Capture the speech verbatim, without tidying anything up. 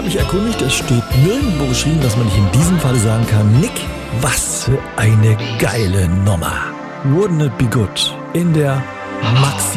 mich erkundigt. Es steht nirgendwo geschrieben, dass man nicht in diesem Falle sagen kann, Nick, was für eine geile Nummer. Wouldn't it be good? In der Maxi